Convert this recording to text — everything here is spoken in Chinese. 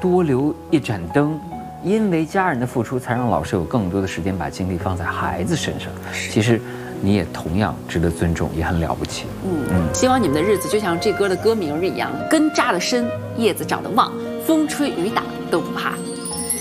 多留一盏灯。因为家人的付出，才让老师有更多的时间把精力放在孩子身上。其实，你也同样值得尊重，也很了不起。 希望你们的日子就像这歌的歌名一样，根扎得深，叶子长得旺，风吹雨打都不怕。